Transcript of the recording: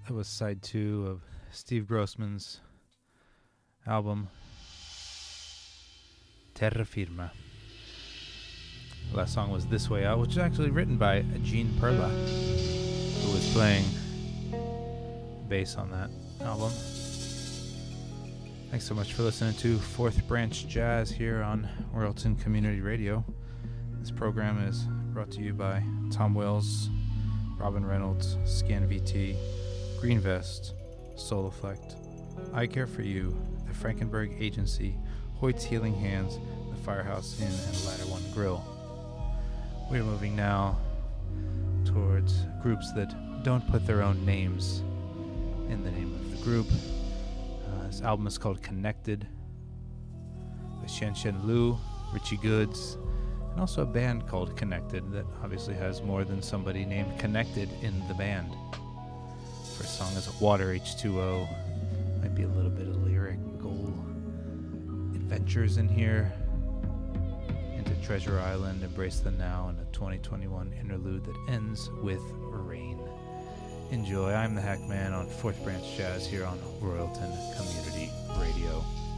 That was side 2 of Steve Grossman's album Terra Firma. The last song was This Way Out, which is actually written by Gene Perla, who was playing bass on that album. Thanks so much for listening to Fourth Branch Jazz here on Royalton Community Radio. This program is brought to you by Tom Wells, Robin Reynolds, Scan VT, Green Vest, Soul Effect, I Care For You, the Frankenberg Agency, Hoyt's Healing Hands, the Firehouse Inn, and Ladder One Grill. We're moving now towards groups that don't put their own names in the name of the group. This album is called Connected by Shen Shen Lu, Richie Goods, and also a band called Connected that obviously has more than somebody named Connected in the band. First song is Water H2O. Might be a little bit of lyrical adventures in here. Into Treasure Island, Embrace the Now, and a 2021 interlude that ends with Rain. Enjoy. I'm the Hackman on Fourth Branch Jazz here on Royalton Community Radio.